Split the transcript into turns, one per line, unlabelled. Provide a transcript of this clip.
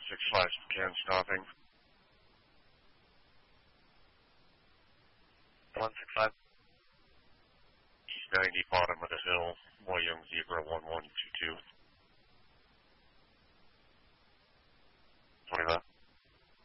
165 Spokane stopping.
165.
East 90, bottom of the hill, William Zebra 1122.